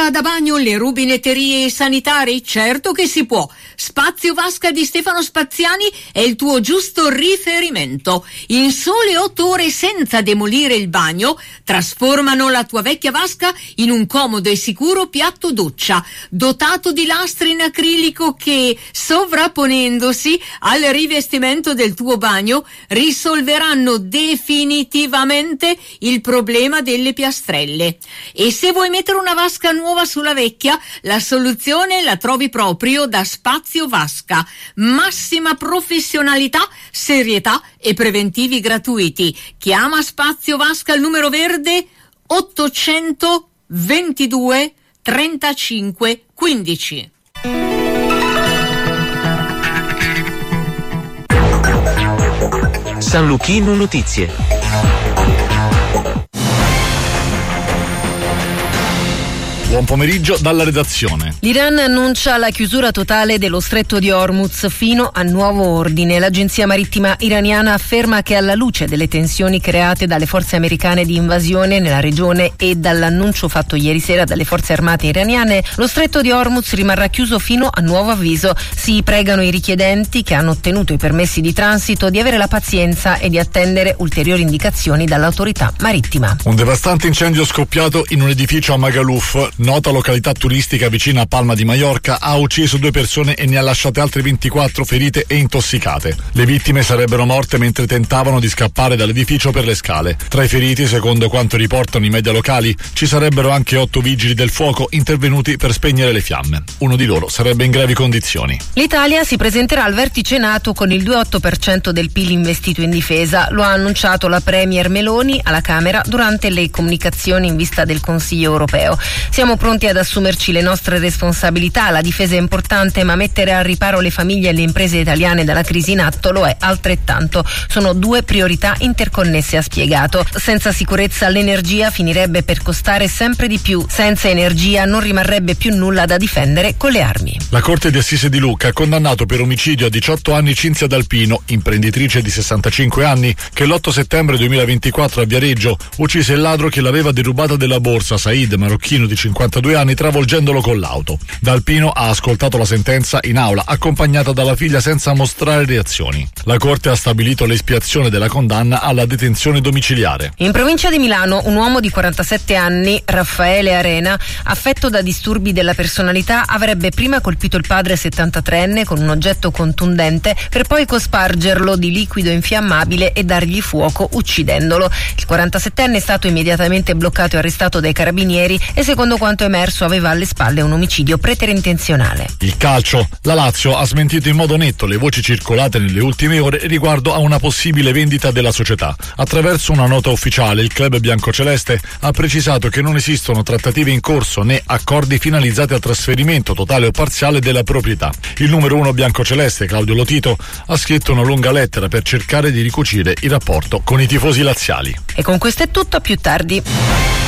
Acqua da bagno, le rubinetterie e i sanitari? Certo che si può. Spazio Vasca di Stefano Spaziani è il tuo giusto riferimento. In sole 8 ore, senza demolire il bagno, trasformano la tua vecchia vasca in un comodo e sicuro piatto doccia, dotato di lastre in acrilico che, sovrapponendosi al rivestimento del tuo bagno, risolveranno definitivamente il problema delle piastrelle. E se vuoi mettere una vasca nuova sulla vecchia, la soluzione la trovi proprio da Spazio Vasca. Massima professionalità, serietà e preventivi gratuiti. Chiama Spazio Vasca al numero verde 822 35 15. San Luchino Notizie. Buon pomeriggio dalla redazione. L'Iran annuncia la chiusura totale dello stretto di Hormuz fino a nuovo ordine. L'agenzia marittima iraniana afferma che alla luce delle tensioni create dalle forze americane di invasione nella regione e dall'annuncio fatto ieri sera dalle forze armate iraniane, lo stretto di Hormuz rimarrà chiuso fino a nuovo avviso. Si pregano i richiedenti che hanno ottenuto i permessi di transito di avere la pazienza e di attendere ulteriori indicazioni dall'autorità marittima. Un devastante incendio scoppiato in un edificio a Magaluf, nota località turistica vicina a Palma di Maiorca, ha ucciso 2 persone e ne ha lasciate altre 24 ferite e intossicate. Le vittime sarebbero morte mentre tentavano di scappare dall'edificio per le scale. Tra i feriti, secondo quanto riportano i media locali, ci sarebbero anche 8 vigili del fuoco intervenuti per spegnere le fiamme. Uno di loro sarebbe in gravi condizioni. L'Italia si presenterà al vertice NATO con il 2,8% del PIL investito in difesa. Lo ha annunciato la Premier Meloni alla Camera durante le comunicazioni in vista del Consiglio europeo. Siamo pronti ad assumerci le nostre responsabilità, la difesa è importante, ma mettere al riparo le famiglie e le imprese italiane dalla crisi in atto lo è altrettanto. Sono 2 priorità interconnesse, ha spiegato. Senza sicurezza l'energia finirebbe per costare sempre di più. Senza energia non rimarrebbe più nulla da difendere con le armi. La Corte di Assise di Lucca ha condannato per omicidio a 18 anni Cinzia D'Alpino, imprenditrice di 65 anni, che l'8 settembre 2024 a Viareggio uccise il ladro che l'aveva derubata della borsa, Said, marocchino di 52 anni, travolgendolo con l'auto. D'Alpino ha ascoltato la sentenza in aula, accompagnata dalla figlia senza mostrare reazioni. La Corte ha stabilito l'espiazione della condanna alla detenzione domiciliare. In provincia di Milano, un uomo di 47 anni, Raffaele Arena, affetto da disturbi della personalità, avrebbe prima colpito il padre 73enne con un oggetto contundente per poi cospargerlo di liquido infiammabile e dargli fuoco uccidendolo. Il 47enne è stato immediatamente bloccato e arrestato dai carabinieri e, secondo quanto emerso, aveva alle spalle un omicidio preterintenzionale. Il calcio. La Lazio ha smentito in modo netto le voci circolate nelle ultime ore riguardo a una possibile vendita della società. Attraverso una nota ufficiale, il club biancoceleste ha precisato che non esistono trattative in corso né accordi finalizzati al trasferimento totale o parziale della proprietà. Il numero 1 biancoceleste, Claudio Lotito, ha scritto una lunga lettera per cercare di ricucire il rapporto con i tifosi laziali. E con questo è tutto, a più tardi.